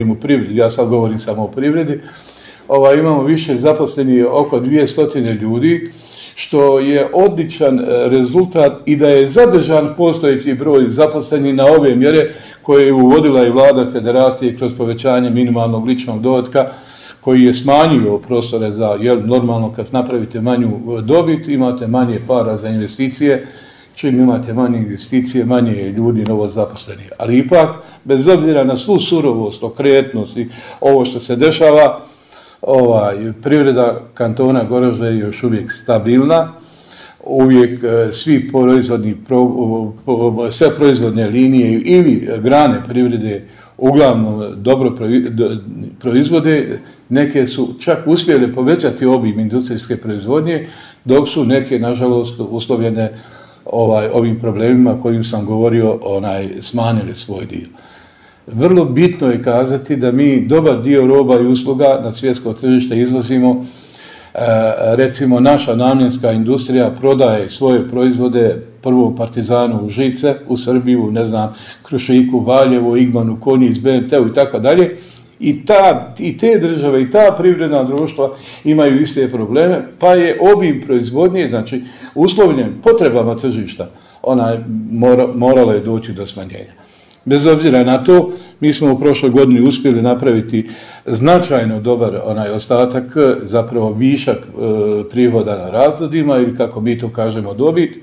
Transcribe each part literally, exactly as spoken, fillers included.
u privredi, ja sad govorim samo o privredi, ovaj, imamo više zaposlenih oko dvjesto ljudi, što je odličan rezultat i da je zadržan postojeći broj zaposlenih na ove mjere koje je uvodila i vlada federacije kroz povećanje minimalnog ličnog dohotka, koji je smanjio prostore za, jel, normalno kad napravite manju dobit, imate manje para za investicije, čim imate manje investicije, manje je ljudi novo zaposlenih. Ali ipak, bez obzira na svu surovost, okretnost i ovo što se dešava, ovaj, privreda kantona Goražde je još uvijek stabilna, uvijek svi proizvodni, sve proizvodne linije ili grane privrede uglavnom dobro proizvode, neke su čak uspjele povećati obim industrijske proizvodnje, dok su neke, nažalost, uslovljene ovaj, ovim problemima kojim sam govorio, onaj, smanjili svoj dio. Vrlo bitno je kazati da mi dobar dio roba i usluga na svjetsko tržište izvozimo. Recimo, naša namjenska industrija prodaje svoje proizvode prvo Partizanu u Žice, u Srbiju, ne znam, Krušiku, Valjevu, Igmanu, Konjic, B M T-u i tako dalje. I, ta, I te države i ta privredna društva imaju iste probleme, pa je obim proizvodnje, znači uslovljen potrebama tržišta, ona mora, morala je doći do smanjenja. Bez obzira na to, mi smo u prošloj godini uspjeli napraviti značajno dobar onaj ostatak, zapravo višak e, prihoda na razhodima ili kako mi to kažemo dobit.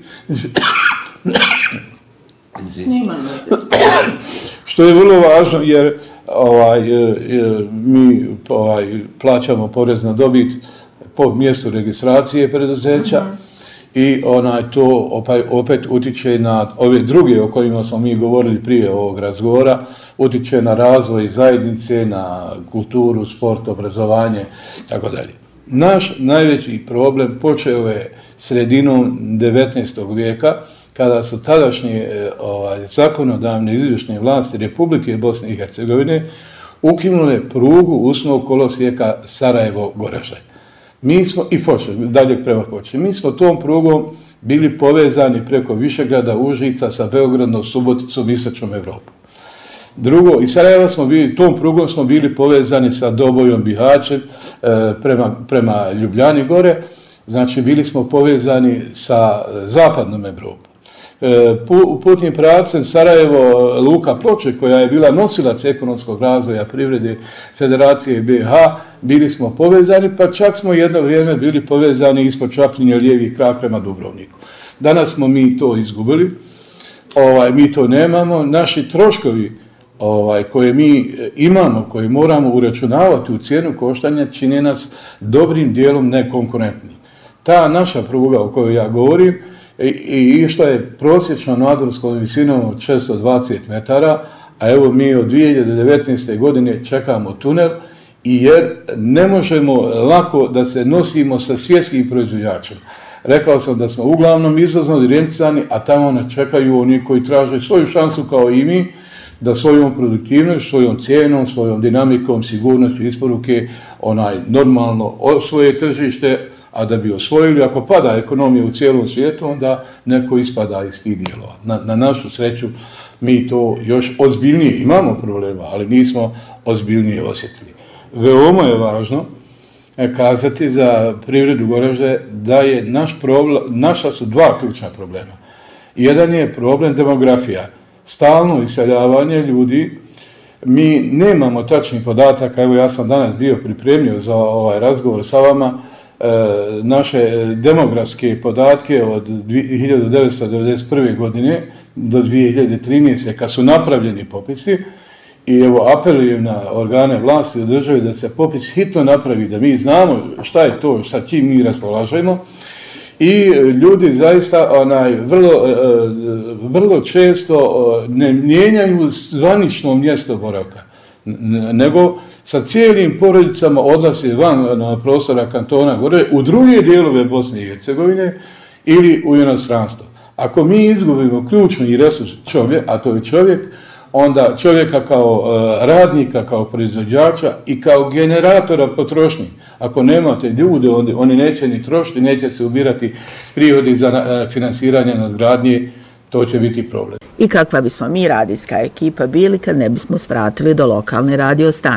Što je vrlo važno jer ovaj, e, mi ovaj, plaćamo porez na dobit po mjestu registracije preduzeća. Mm-hmm. I onaj, to opet, opet utiče na ove druge o kojima smo mi govorili prije ovog razgovora, utiče na razvoj zajednice, na kulturu, sport, obrazovanje i tako dalje. Naš najveći problem počeo je sredinom devetnaestog vijeka, kada su tadašnje ovaj, zakonodavne izvršne vlasti Republike Bosne i Hercegovine ukinule prugu usnog kolosijeka Sarajevo-Goražde. Mi smo, i Foče, dalje prema Foče, mi smo tom prugom bili povezani preko Višegrada, Užica sa Beogradom, Suboticom, Istočnom Evropom. Drugo, iz Sarajeva smo bili, tom prugom smo bili povezani sa Dobojom, Bihaćem, e, prema, prema Ljubljani gore, znači bili smo povezani sa Zapadnom Evropom. E, putnim pravcem Sarajevo, Luka Ploče, koja je bila nosilac ekonomskog razvoja privrede Federacije B i H, bili smo povezani, pa čak smo jedno vrijeme bili povezani ispod Čapljine, lijevi krak prema Dubrovniku. Danas smo mi to izgubili, ovaj, mi to nemamo, naši troškovi ovaj, koje mi imamo, koje moramo uračunavati u cijenu koštanja, čine nas dobrim dijelom nekonkurentni. Ta naša pruga o kojoj ja govorim, i što je prosječno nadmorskom visinom od šesto dvadeset metara, a evo mi od dvije hiljade devetnaeste. godine čekamo tunel, i jer ne možemo lako da se nosimo sa svjetskim proizvođačem. Rekao sam da smo uglavnom izvozno orijentisani, a tamo nas čekaju oni koji traže svoju šansu kao i mi, da svojom produktivnošću, svojom cijenom, svojom dinamikom, sigurnošću isporuke onaj normalno osvoje tržište, a da bi osvojili, ako pada ekonomija u cijelom svijetu, onda neko ispada iz tih dijelova. Na, na našu sreću mi to još ozbiljnije imamo problema, ali nismo ozbiljnije osjetili. Veoma je važno kazati za privredu Goražde da je naš problem, naša su dva ključna problema. Jedan je problem demografija, stalno iseljavanje ljudi. Mi nemamo tačnih podataka, evo ja sam danas bio pripremio za ovaj razgovor sa vama, naše demografske podatke od hiljadu devetsto devedeset prve. godine do dvije hiljade trinaeste. kad su napravljeni popisi, i evo apelujem na organe vlasti u državi da se popis hitno napravi, da mi znamo šta je to, sa čim mi raspolažemo. I ljudi zaista onaj, vrlo, vrlo često ne mijenjaju zvanično mjesto boravka, nego sa cijelim porodicama odlaze van na prostora kantona Gore u druge dijelove Bosne i Hercegovine ili u inostranstvo. Ako mi izgubimo ključni resurs čovjek, a to je čovjek, onda čovjeka kao radnika, kao proizvođača i kao generatora potrošnje. Ako nemate ljude, oni neće ni trošiti, neće se ubirati prihodi za finansiranje nadgradnje, to će biti problem. I kakva bismo mi radijska ekipa bili kad ne bismo svratili do lokalne radio stanice?